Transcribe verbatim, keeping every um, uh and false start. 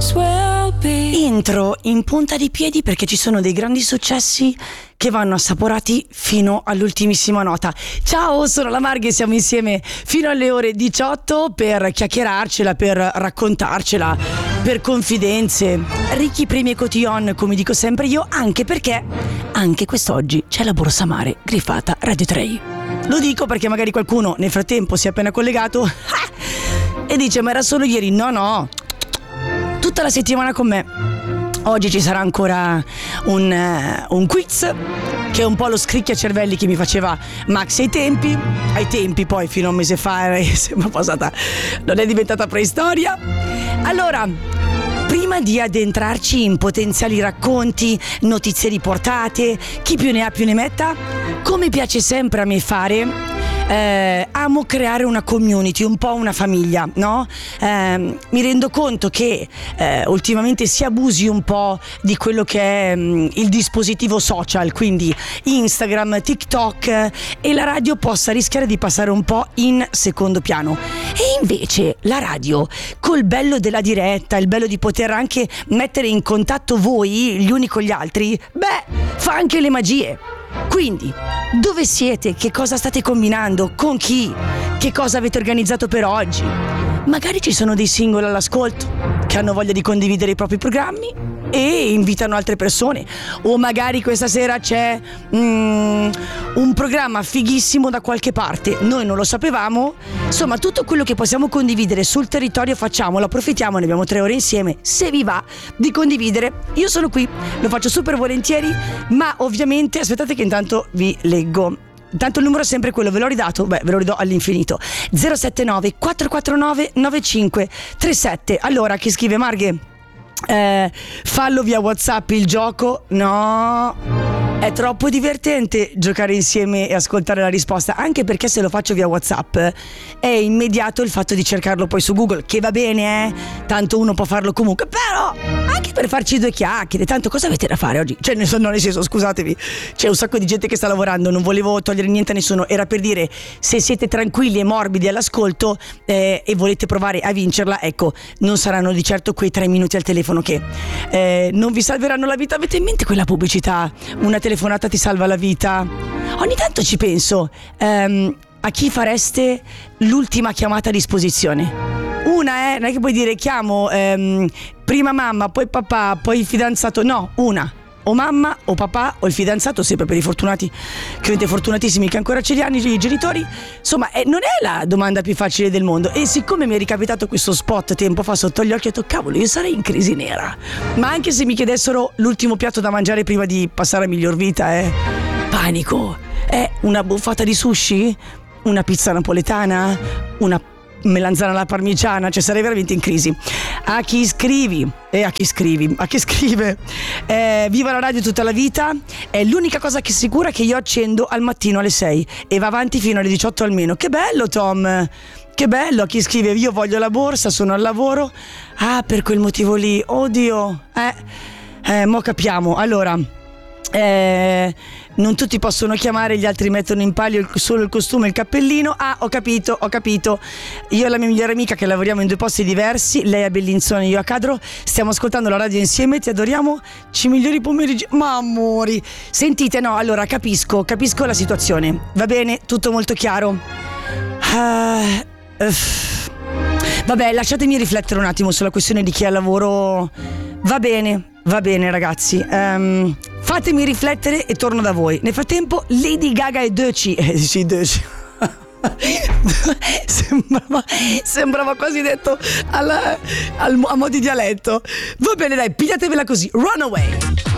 Intro in punta di piedi perché ci sono dei grandi successi che vanno assaporati fino all'ultimissima nota. Ciao, sono la Marghe e siamo insieme fino alle ore diciotto per chiacchierarcela, per raccontarcela, per confidenze, ricchi premi e cotillon, come dico sempre io, anche perché anche quest'oggi c'è la Borsa Mare griffata Radio tre. Lo dico perché magari qualcuno nel frattempo si è appena collegato e dice ma era solo ieri. No, no, tutta la settimana con me. Oggi ci sarà ancora un, uh, un quiz che è un po' lo scricchiacervelli che mi faceva Max ai tempi. Ai tempi poi fino a un mese fa è sempre passata, non è diventata preistoria. Allora, prima di addentrarci in potenziali racconti, notizie riportate, chi più ne ha più ne metta, come piace sempre a me fare, Eh, amo creare una community, un po' una famiglia, no? Eh, mi rendo conto che eh, ultimamente si abusi un po' di quello che è mh, il dispositivo social, quindi Instagram, TikTok, eh, e la radio possa rischiare di passare un po' in secondo piano. E invece la radio, col bello della diretta, il bello di poter anche mettere in contatto voi gli uni con gli altri, beh, fa anche le magie. Quindi, dove siete? Che cosa state combinando? Con chi? Che cosa avete organizzato per oggi? Magari ci sono dei singoli all'ascolto che hanno voglia di condividere i propri programmi e invitano altre persone. O magari questa sera c'è mm, un programma fighissimo da qualche parte, noi non lo sapevamo. Insomma, tutto quello che possiamo condividere sul territorio facciamolo, approfittiamo, ne abbiamo tre ore insieme. Se vi va di condividere, io sono qui, lo faccio super volentieri, ma ovviamente aspettate che intanto vi leggo. Tanto il numero è sempre quello, ve l'ho ridato? Beh, ve lo ridò all'infinito. zero sette nove quattro quattro nove nove cinque tre sette. Allora, chi scrive Marghe? Eh, fallo via WhatsApp il gioco? No, è troppo divertente giocare insieme e ascoltare la risposta, anche perché se lo faccio via WhatsApp è immediato il fatto di cercarlo poi su Google, che va bene, eh? Tanto uno può farlo comunque, però anche per farci due chiacchiere, tanto cosa avete da fare oggi? Cioè, no, nel senso, scusatevi, c'è un sacco di gente che sta lavorando, non volevo togliere niente a nessuno, era per dire, se siete tranquilli e morbidi all'ascolto eh, e volete provare a vincerla, ecco, non saranno di certo quei tre minuti al telefono che eh, non vi salveranno la vita. Avete in mente quella pubblicità? Una telefonata ti salva la vita. Ogni tanto ci penso, ehm, a chi fareste l'ultima chiamata a disposizione? Una, eh, non è che puoi dire chiamo ehm, prima mamma, poi papà, poi il fidanzato. No, una. O mamma, o papà, o il fidanzato, sempre per i fortunati, clienti fortunatissimi che ancora ce li hanno i genitori. Insomma, eh, non è la domanda più facile del mondo. E siccome mi è ricapitato questo spot tempo fa sotto gli occhi, ho detto, cavolo, io sarei in crisi nera. Ma anche se mi chiedessero l'ultimo piatto da mangiare prima di passare a miglior vita, eh, panico. È una buffata di sushi? Una pizza napoletana? Una melanzana alla parmigiana? Cioè, sarei veramente in crisi. A chi scrivi e eh, a chi scrivi a chi scrive eh, viva la radio tutta la vita, è l'unica cosa che è sicura che io accendo al mattino alle sei e va avanti fino alle diciotto almeno. Che bello, Tom, che bello. A chi scrive io voglio la borsa, sono al lavoro. Ah, per quel motivo lì, oddio, eh, eh mo capiamo. Allora, eh, non tutti possono chiamare, gli altri mettono in palio solo il costume e il cappellino. Ah, ho capito, ho capito. Io e la mia migliore amica, che lavoriamo in due posti diversi, lei a Bellinzona, io a Cadro, stiamo ascoltando la radio insieme, ti adoriamo, ci migliori pomeriggi. Ma amori, sentite, no, allora capisco, capisco la situazione, va bene, tutto molto chiaro. Uh, uff. Vabbè, lasciatemi riflettere un attimo sulla questione di chi ha lavoro. Va bene, va bene ragazzi, um, fatemi riflettere e torno da voi. Nel frattempo Lady Gaga e Doechii, eh sì, Doechii sembrava, sembrava quasi detto alla, al, a mo' di dialetto. Va bene dai, pigliatevela così, Runaway.